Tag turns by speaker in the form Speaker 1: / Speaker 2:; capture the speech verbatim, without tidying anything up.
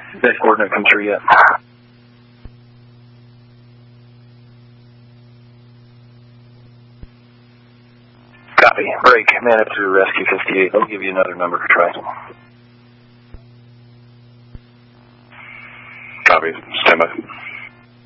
Speaker 1: That coordinate come through yet? Copy. Break. Man up to rescue fifty-eight. I'll give you another number to try.
Speaker 2: Copy. Stand by.